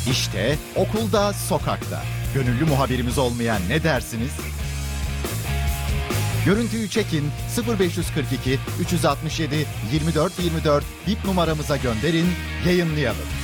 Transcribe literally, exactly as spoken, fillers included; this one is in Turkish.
İşte okulda, sokakta. Gönüllü muhabirimiz olmayan ne dersiniz? Görüntüyü çekin, sıfır beş kırk iki üç altı yedi yirmi dört yirmi dört bip numaramıza gönderin, yayınlayalım.